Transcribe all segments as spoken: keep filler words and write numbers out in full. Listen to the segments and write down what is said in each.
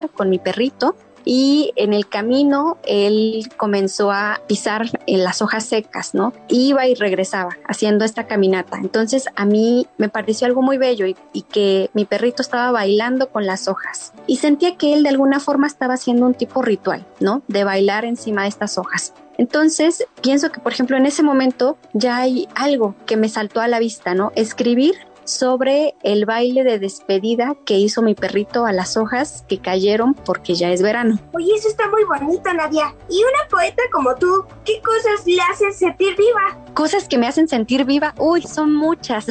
con mi perrito. Y en el camino él comenzó a pisar en las hojas secas, ¿no? Iba y regresaba haciendo esta caminata. Entonces a mí me pareció algo muy bello y, y que mi perrito estaba bailando con las hojas. Y sentía que él de alguna forma estaba haciendo un tipo ritual, ¿no? De bailar encima de estas hojas. Entonces pienso que, por ejemplo, en ese momento ya hay algo que me saltó a la vista, ¿no? Escribir sobre el baile de despedida que hizo mi perrito a las hojas que cayeron porque ya es verano. Oye, eso está muy bonito, Nadia. Y una poeta como tú, ¿qué cosas le hacen sentir viva? Cosas que me hacen sentir viva, uy, son muchas.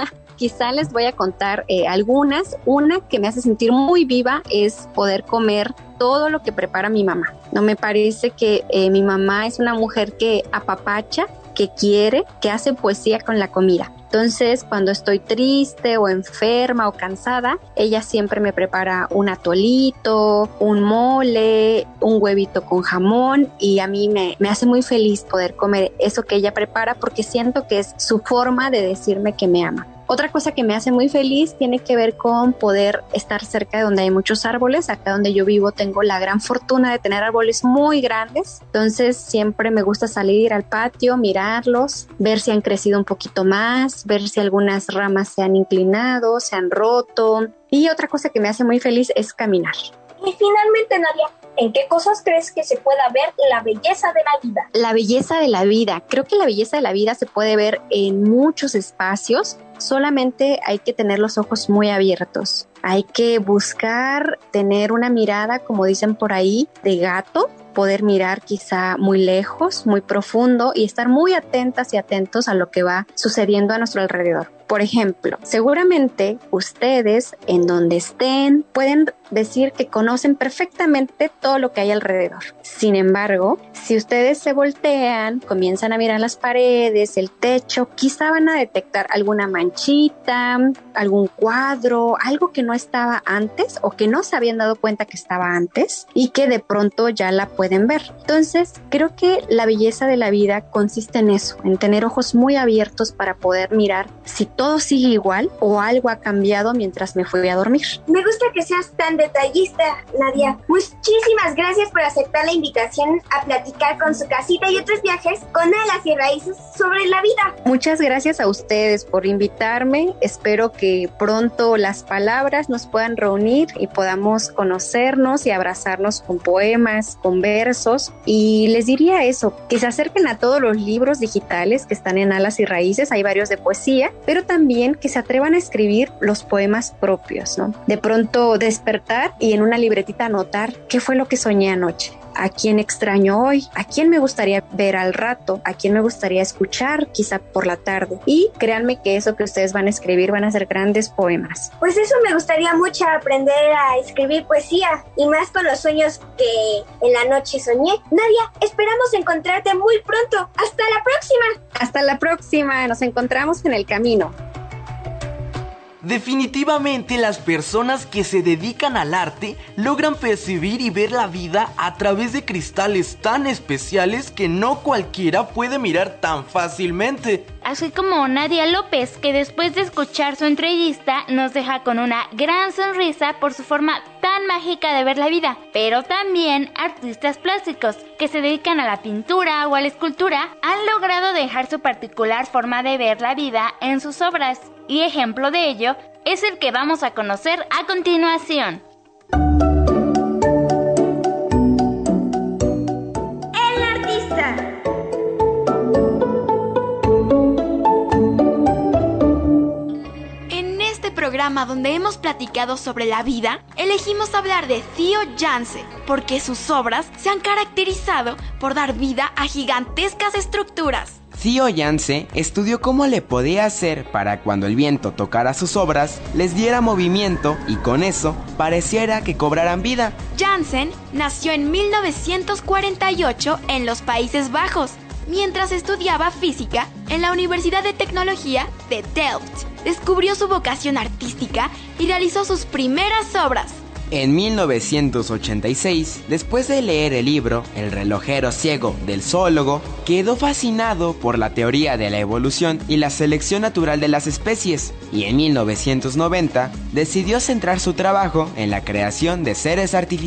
Quizá les voy a contar eh, algunas. Una que me hace sentir muy viva es poder comer todo lo que prepara mi mamá. No me parece que eh, mi mamá es una mujer que apapacha, que quiere, que hace poesía con la comida. Entonces, cuando estoy triste o enferma o cansada, ella siempre me prepara un atolito, un mole, un huevito con jamón y a mí me, me hace muy feliz poder comer eso que ella prepara porque siento que es su forma de decirme que me ama. Otra cosa que me hace muy feliz tiene que ver con poder estar cerca de donde hay muchos árboles. Acá donde yo vivo tengo la gran fortuna de tener árboles muy grandes. Entonces siempre me gusta salir al patio, mirarlos, ver si han crecido un poquito más, ver si algunas ramas se han inclinado, se han roto. Y otra cosa que me hace muy feliz es caminar. Y finalmente, Nadia, ¿en qué cosas crees que se pueda ver la belleza de la vida? La belleza de la vida. Creo que la belleza de la vida se puede ver en muchos espacios. Solamente hay que tener los ojos muy abiertos. Hay que buscar tener una mirada, como dicen por ahí, de gato, poder mirar quizá muy lejos, muy profundo y estar muy atentas y atentos a lo que va sucediendo a nuestro alrededor. Por ejemplo, seguramente ustedes en donde estén pueden decir que conocen perfectamente todo lo que hay alrededor. Sin embargo, si ustedes se voltean, comienzan a mirar las paredes, el techo, quizá van a detectar alguna manchita, algún cuadro, algo que no estaba antes o que no se habían dado cuenta que estaba antes y que de pronto ya la pueden ver. Entonces, creo que la belleza de la vida consiste en eso, en tener ojos muy abiertos para poder mirar si todo sigue igual o algo ha cambiado mientras me fui a dormir. Me gusta que seas tan detallista, Nadia. Muchísimas gracias por aceptar la invitación a platicar con Su Casita y otros viajes con Alas y Raíces sobre la vida. Muchas gracias a ustedes por invitarme. Espero que pronto las palabras nos puedan reunir y podamos conocernos y abrazarnos con poemas, con versos. Y les diría eso, que se acerquen a todos los libros digitales que están en Alas y Raíces. Hay varios de poesía, pero también que se atrevan a escribir los poemas propios, ¿no? De pronto despertar y en una libretita anotar qué fue lo que soñé anoche. ¿A quién extraño hoy? ¿A quién me gustaría ver al rato? ¿A quién me gustaría escuchar quizá por la tarde? Y créanme que eso que ustedes van a escribir van a ser grandes poemas. Pues eso me gustaría mucho, aprender a escribir poesía y más con los sueños que en la noche soñé. Nadia, esperamos encontrarte muy pronto. ¡Hasta la próxima! Hasta la próxima, nos encontramos en el camino. Definitivamente las personas que se dedican al arte logran percibir y ver la vida a través de cristales tan especiales que no cualquiera puede mirar tan fácilmente. Así como Nadia López, que después de escuchar su entrevista nos deja con una gran sonrisa por su forma tan mágica de ver la vida. Pero también artistas plásticos que se dedican a la pintura o a la escultura han logrado dejar su particular forma de ver la vida en sus obras. Y ejemplo de ello es el que vamos a conocer a continuación. El artista. En este programa donde hemos platicado sobre la vida, elegimos hablar de Theo Janse, porque sus obras se han caracterizado por dar vida a gigantescas estructuras. Theo Janse estudió cómo le podía hacer para cuando el viento tocara sus obras, les diera movimiento y con eso pareciera que cobraran vida. Jansen nació en mil novecientos cuarenta y ocho en los Países Bajos, mientras estudiaba física en la Universidad de Tecnología de Delft. Descubrió su vocación artística y realizó sus primeras obras. En mil novecientos ochenta y seis, después de leer el libro El relojero ciego del zoólogo, quedó fascinado por la teoría de la evolución y la selección natural de las especies, y en mil novecientos noventa decidió centrar su trabajo en la creación de seres artificiales.